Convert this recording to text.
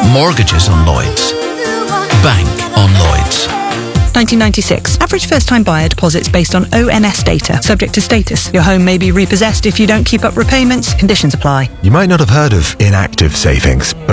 Mortgages on Lloyds. Bank on Lloyds. 1996. Average first-time buyer deposits based on ONS data. Subject to status. Your home may be repossessed if you don't keep up repayments. Conditions apply. You might not have heard of inactive savings, but